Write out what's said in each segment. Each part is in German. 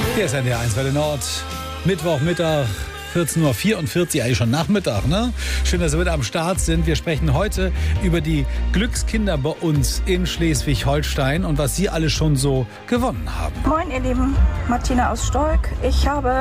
Hier ist NDR1 Welle Nord. Mittwochmittag, 14.44 Uhr, eigentlich schon Nachmittag, ne? Schön, dass Sie wieder am Start sind. Wir sprechen heute über die Glückskinder bei uns in Schleswig-Holstein und was Sie alle schon so gewonnen haben. Moin, ihr Lieben. Martina aus Stolk. Ich habe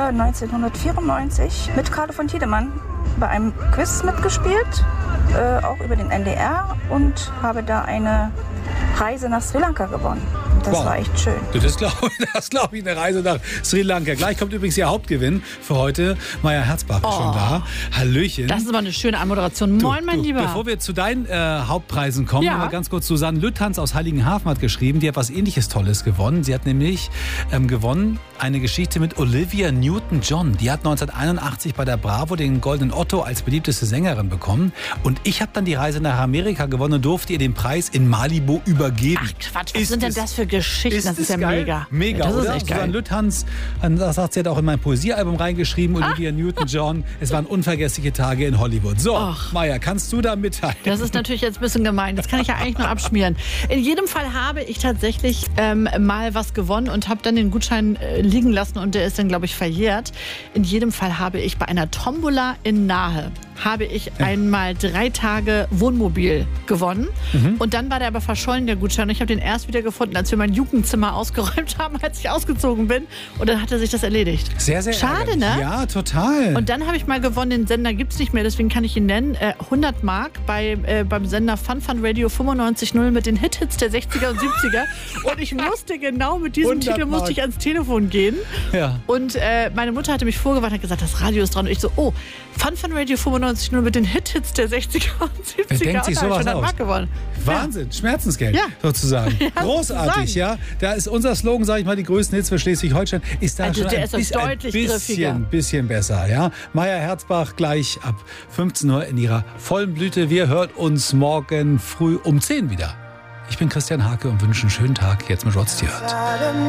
1994 mit Carlo von Tiedemann bei einem Quiz mitgespielt, auch über den NDR, und habe da eine Reise nach Sri Lanka gewonnen. Das war echt schön. Das glaube ich, eine Reise nach Sri Lanka. Gleich kommt übrigens Ihr Hauptgewinn für heute. Maja Herzbach ist schon da. Hallöchen. Das ist aber eine schöne Anmoderation. Moin, mein Lieber. Bevor wir zu deinen Hauptpreisen kommen, mal ganz kurz, Susanne Lütthans aus Heiligenhafen hat geschrieben, die hat was Ähnliches Tolles gewonnen. Sie hat nämlich gewonnen eine Geschichte mit Olivia Newton-John. Die hat 1981 bei der Bravo den Goldenen Otto als beliebteste Sängerin bekommen. Und ich habe dann die Reise nach Amerika gewonnen und durfte ihr den Preis in Malibu übergeben. Ach Quatsch, was sind denn das für Geschichten? Das ist ja geil? mega. Mega, das oder? Ist echt geil. Susanne Lütthans, das sagt sie, hat auch in mein Poesiealbum reingeschrieben, Olivia Newton-John. Es waren unvergessliche Tage in Hollywood. So, Maja, kannst du da mitteilen? Das ist natürlich jetzt ein bisschen gemein. Das kann ich ja eigentlich nur abschmieren. In jedem Fall habe ich tatsächlich mal was gewonnen und habe dann den Gutschein liegen lassen und der ist dann, glaube ich, verjährt. In jedem Fall habe ich bei einer Tombola in Nahe einmal 3 Tage Wohnmobil gewonnen. Und dann war der aber verschollen, der Gutschein. Und ich habe den erst wieder gefunden, als wir mein Jugendzimmer ausgeräumt haben, als ich ausgezogen bin. Und dann hatte sich das erledigt. Sehr, sehr schade, ärgerlich. ne? Ja, total. Und dann habe ich mal gewonnen, den Sender gibt es nicht mehr, deswegen kann ich ihn nennen. 100 Mark beim Sender Fun Radio 95.0 mit den Hits der 60er und 70er. Und ich musste genau mit diesem Titel musste ich ans Telefon gehen. Ja. Und meine Mutter hatte mich vorgewarnt und hat gesagt, das Radio ist dran. Und ich so, Fun Radio 95.0 mit den Hits der 60er und 70er. Wer denkt sich sowas 100 aus? Mark gewonnen. Wahnsinn, Schmerzensgeld sozusagen. Ja, großartig, ja. Da ist unser Slogan, sage ich mal, die größten Hits für Schleswig-Holstein. Ist da Also schon der ist ein bisschen besser, ja. Maja Herzbach gleich ab 15 Uhr in ihrer vollen Blüte. Wir hören uns morgen früh um 10 wieder. Ich bin Christian Hake und wünsche einen schönen Tag jetzt mit Rod Stewart.